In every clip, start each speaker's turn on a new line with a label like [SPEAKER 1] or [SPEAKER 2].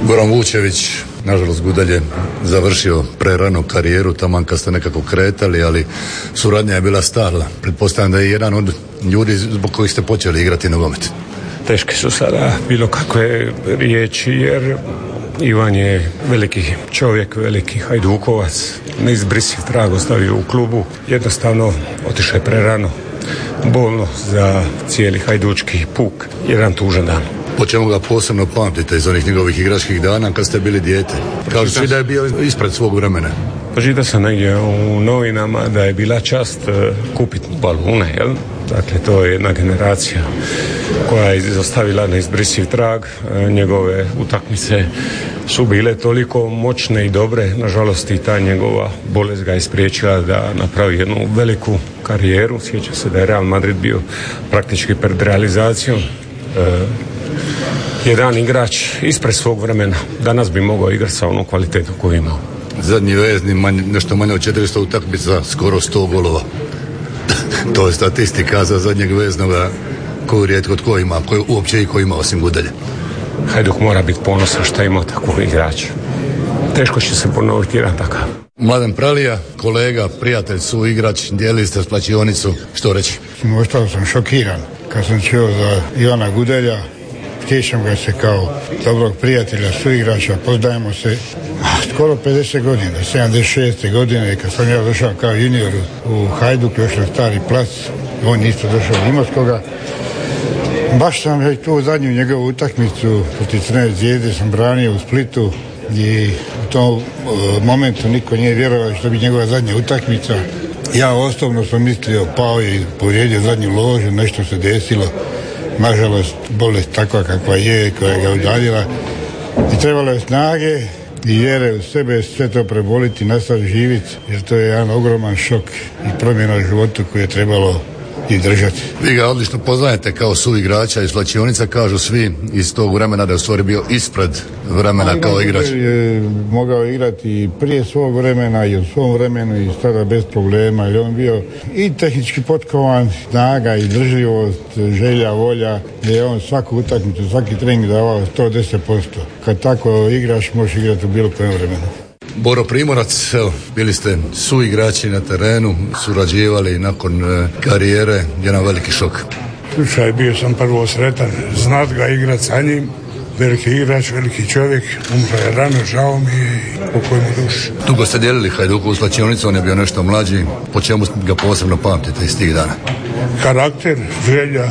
[SPEAKER 1] Goran Vučević, nažalost Gudelj je završio prerano karijeru taman kad ste nekako kretali, ali suradnja je bila stalna. Pretpostavljam da je jedan od ljudi zbog kojih ste počeli igrati nogomet.
[SPEAKER 2] Teške su sada bilo kakve riječi, jer Ivan je veliki čovjek, veliki hajdukovac, neizbrisiv trag ostavio u klubu, jednostavno otišao je prerano, bolno za cijeli hajdučki puk, jedan tužan dan.
[SPEAKER 1] Po čemu ga posebno pamtite iz onih njegovih igračkih dana kad ste bili dijete? Kažu svi da je bio ispred svog vremena.
[SPEAKER 2] Pročitao sam negdje u novinama da je bila čast kupiti balune, jel? Dakle, to je jedna generacija koja je izostavila neizbrisiv trag. Njegove utakmice su bile toliko moćne i dobre, nažalost i ta njegova bolest ga je spriječila da napravi jednu veliku karijeru. Sjeća se da je Real Madrid bio praktički pred realizacijom. Jedan igrač ispred svog vremena. Danas bi mogao igrati sa onom kvalitetom koju imao.
[SPEAKER 1] Zadnji vezni, nešto manje od 400 utakmica, skoro 100 golova. To je statistika za zadnjeg veznoga koju rijetko tko ima, koju uopće i ko ima osim Gudelja.
[SPEAKER 2] Hajduk mora biti ponosan što ima takvog igrača. Teško će se ponoviti jedan takav.
[SPEAKER 1] Mladen Pralija, kolega, prijatelj, suigrač, dijelili ste splačionicu, što reći?
[SPEAKER 3] Ostao sam šokiran kad sam čuo za Ivana Gudelja. Sjećam ga se kao dobrog prijatelja, suigrača, poznajemo se skoro 50 godina, 76. godine kad sam ja došao kao junior u Hajduk, još na Stari plac, on isto došao od Imotskoga. Baš sam već tu zadnju njegovu utakmicu protiv Crvene Zvijezde sam branio u Splitu i u tom momentu niko nije vjerovao što bi njegova zadnja utakmica. Ja osobno sam mislio, pao je i povrijedio zadnju ložu, nešto se desilo. Nažalost, bolest takva kakva je, koja ga udaljila. I trebalo je snage i vjere u sebe sve to preboliti, nastaviti živjeti, jer to je jedan ogroman šok i promjena u životu koju je trebalo i držati.
[SPEAKER 1] Vi ga odlično poznajete kao suigrača iz splačionica, kažu svi iz tog vremena da je u stvari bio ispred vremena kao igrač.
[SPEAKER 3] Je mogao igrati i prije svog vremena i u svom vremenu i sada bez problema, jer on bio i tehnički potkovan, snaga i držljivost, želja, volja, da je on svaku utakmicu, svaki trening davao 110%. Kad tako igraš, možeš igrati u bilo kojem vremenu.
[SPEAKER 1] Boro Primorac, evo, bili ste suigrači na terenu, surađivali nakon karijere, jedan veliki šok.
[SPEAKER 4] Slušaj, bio sam prvo sretan, znat ga igrat sa njim, veliki igrač, veliki čovjek, umro je rano, žao mi je i pokoj mu duši.
[SPEAKER 1] Dugo ste dijelili Hajduku u splačionicu, on je bio nešto mlađi, po čemu ga posebno pamtite iz tih dana?
[SPEAKER 4] Karakter, želja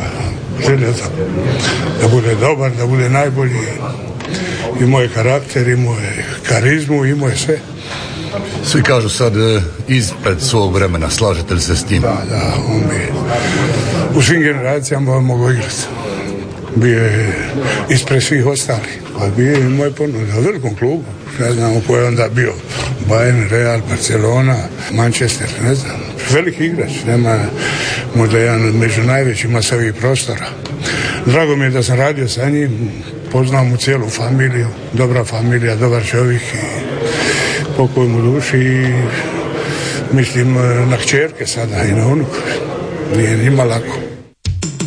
[SPEAKER 4] da bude dobar, da bude najbolji. Imao je karakter, imao je karizmu, imao je sve.
[SPEAKER 1] Svi kažu sad ispred svog vremena, slažete li se s tim?
[SPEAKER 4] Da, on bi u svim generacijama mogao igrati. Bio je ispred svih ostalih. Pa bio je moj ponud u velikom klubu. Ne znam ko je onda bio. Bayern, Real, Barcelona, Manchester, ne znam. Veliki igrač, nema možda jedan među najvećima sa ovih prostora. Drago mi je da sam radio sa njim, poznao mu cijelu familiju, dobra familija, dobar čovjek i pokoj mu duši i mislim na kćerke sada i na unuku. Nije njima lako.